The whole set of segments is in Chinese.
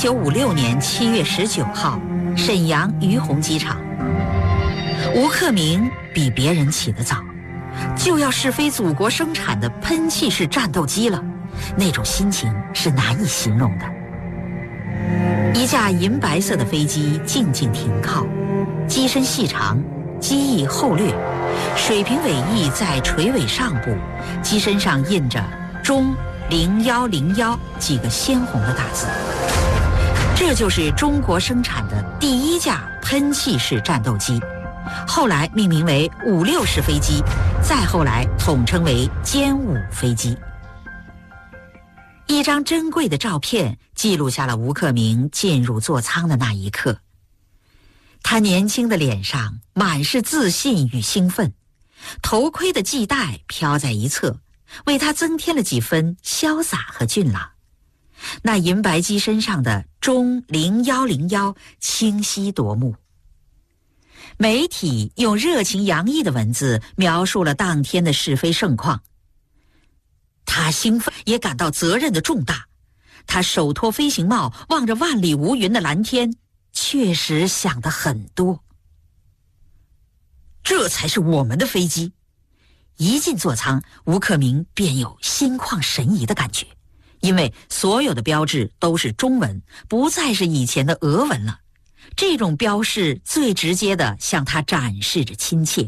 1956年7月19号，沈阳于洪机场。吴克明比别人起得早，就要试飞祖国生产的喷气式战斗机了，那种心情是难以形容的。一架银白色的飞机静静停靠，机身细长，机翼后掠，水平尾翼在垂尾上部，机身上印着中0101几个鲜红的大字。这就是中国生产的第一架喷气式战斗机，后来命名为56式飞机，再后来统称为歼5飞机。一张珍贵的照片记录下了吴克明进入座舱的那一刻。他年轻的脸上满是自信与兴奋，头盔的系带飘在一侧，为他增添了几分潇洒和俊朗。那银白机身上的中0101清晰夺目。媒体用热情洋溢的文字描述了当天的试飞盛况。他兴奋，也感到责任的重大。他手托飞行帽，望着万里无云的蓝天，确实想得很多。这才是我们的飞机。一进座舱，吴克明便有心旷神怡的感觉，因为所有的标志都是中文，不再是以前的俄文了。这种标示最直接地向他展示着亲切。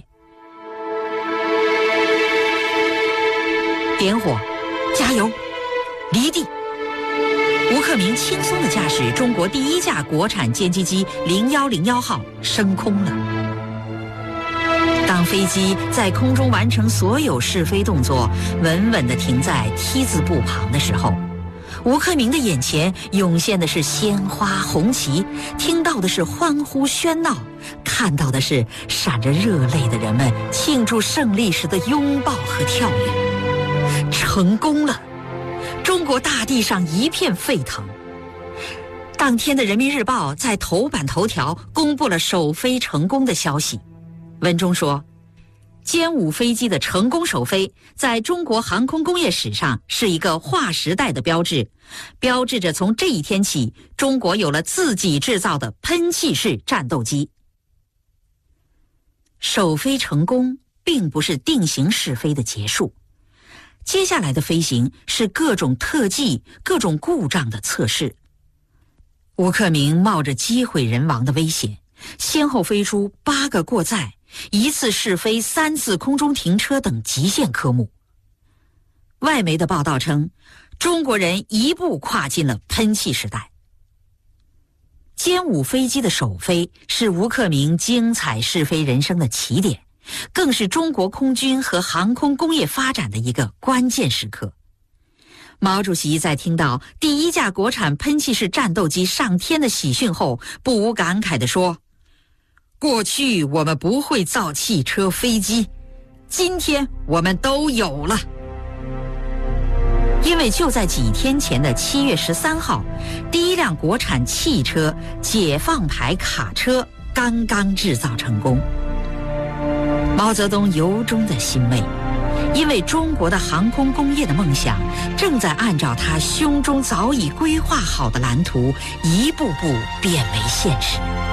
点火，加油，离地。吴克明轻松地驾驶中国第一架国产歼击机0101号升空了。当飞机在空中完成所有试飞动作，稳稳地停在 T 字步旁的时候，吴克明的眼前涌现的是鲜花红旗，听到的是欢呼喧闹，看到的是闪着热泪的人们庆祝胜利时的拥抱和跳跃。成功了！中国大地上一片沸腾。当天的《人民日报》在头版头条公布了首飞成功的消息。文中说，歼5飞机的成功首飞在中国航空工业史上是一个划时代的标志，标志着从这一天起，中国有了自己制造的喷气式战斗机。首飞成功并不是定型试飞的结束，接下来的飞行是各种特技、各种故障的测试。吴克明冒着机毁人亡的危险，先后飞出8个过载、1次试飞、3次空中停车等极限科目。外媒的报道称，中国人一步跨进了喷气时代。歼5飞机的首飞是吴克明精彩试飞人生的起点，更是中国空军和航空工业发展的一个关键时刻。毛主席在听到第一架国产喷气式战斗机上天的喜讯后，不无感慨地说，过去我们不会造汽车飞机，今天我们都有了。因为就在几天前的7月13号，第一辆国产汽车解放牌卡车刚刚制造成功。毛泽东由衷的欣慰，因为中国的航空工业的梦想正在按照他胸中早已规划好的蓝图一步步变为现实。